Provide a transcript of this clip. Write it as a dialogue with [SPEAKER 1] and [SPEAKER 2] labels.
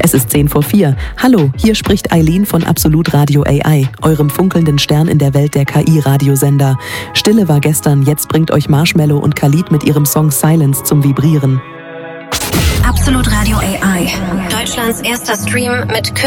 [SPEAKER 1] Es ist 4:10. Hallo, hier spricht Eileen von Absolut Radio AI, eurem funkelnden Stern in der Welt der KI-Radiosender. Stille war gestern, jetzt bringt euch Marshmello und Khalid mit ihrem Song Silence zum Vibrieren.
[SPEAKER 2] Absolut Radio AI, Deutschlands erster Stream mit